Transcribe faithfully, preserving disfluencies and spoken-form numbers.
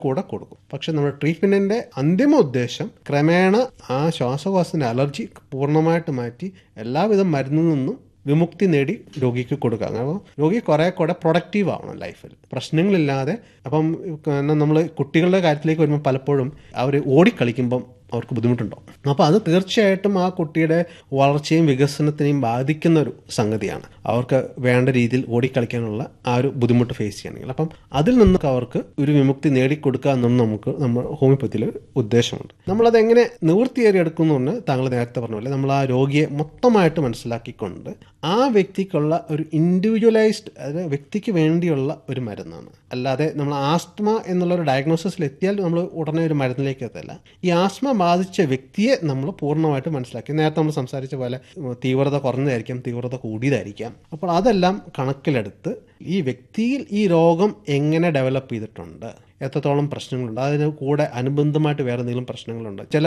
കൂടെ കൊടുക്കും. പക്ഷെ നമ്മുടെ ട്രീറ്റ്മെൻറ്റിൻ്റെ അന്തിമ ഉദ്ദേശം ക്രമേണ ആ ശ്വാസകോശത്തിൻ്റെ അലർജി പൂർണ്ണമായിട്ട് മാറ്റി എല്ലാവിധ മരുന്നിൽ നിന്നും വിമുക്തി നേടി രോഗിക്ക് കൊടുക്കുക. അപ്പോൾ രോഗി കുറേ കൂടെ പ്രൊഡക്റ്റീവ് ആവണം ലൈഫിൽ, പ്രശ്നങ്ങളില്ലാതെ. അപ്പം നമ്മൾ കുട്ടികളുടെ കാര്യത്തിലേക്ക് വരുമ്പോൾ പലപ്പോഴും അവർ ഓടിക്കളിക്കുമ്പം അവർക്ക് ബുദ്ധിമുട്ടുണ്ടാവും. അപ്പോൾ അത് തീർച്ചയായിട്ടും ആ കുട്ടിയുടെ വളർച്ചയും വികസനത്തിനെയും ബാധിക്കുന്ന ഒരു സംഗതിയാണ്. അവർക്ക് വേണ്ട രീതിയിൽ ഓടിക്കളിക്കാനുള്ള ആ ഒരു ബുദ്ധിമുട്ട് ഫേസ് ചെയ്യണമെങ്കിൽ അപ്പം അതിൽ നിന്നൊക്കെ അവർക്ക് ഒരു വിമുക്തി നേടിക്കൊടുക്കുക എന്നും നമുക്ക് നമ്മൾ ഹോമിയോപ്പതിയിൽ ഉദ്ദേശമുണ്ട്. നമ്മളത് എങ്ങനെ നിവൃത്തിയേറിയെടുക്കുന്നു എന്ന് താങ്കൾ നേരത്തെ പറഞ്ഞ പോലെ നമ്മൾ ആ രോഗിയെ മൊത്തമായിട്ട് മനസ്സിലാക്കിക്കൊണ്ട് ആ വ്യക്തിക്കുള്ള ഒരു ഇൻഡിവിജ്വലൈസ്ഡ്, അതായത് വ്യക്തിക്ക് വേണ്ടിയുള്ള ഒരു മരുന്നാണ്. അല്ലാതെ നമ്മൾ ആസ്മ എന്നുള്ള ഒരു ഡയഗ്നോസിസിൽ എത്തിയാൽ നമ്മൾ ഉടനെ ഒരു മരുന്നിലേക്ക് എത്തില്ല. ഈ ആസ്മ ബാധിച്ച വ്യക്തിയെ നമ്മൾ പൂർണ്ണമായിട്ട് മനസ്സിലാക്കി. നേരത്തെ നമ്മൾ സംസാരിച്ച പോലെ തീവ്രത കുറഞ്ഞതായിരിക്കാം, തീവ്രത കൂടിയതായിരിക്കാം. അപ്പോൾ അതെല്ലാം കണക്കിലെടുത്ത് ഈ വ്യക്തിയിൽ ഈ രോഗം എങ്ങനെ ഡെവലപ്പ് ചെയ്തിട്ടുണ്ട്, എത്രത്തോളം പ്രശ്നങ്ങളുണ്ട്, അതിന് കൂടെ അനുബന്ധമായിട്ട് വേറെ എന്തെങ്കിലും പ്രശ്നങ്ങളുണ്ട്. ചില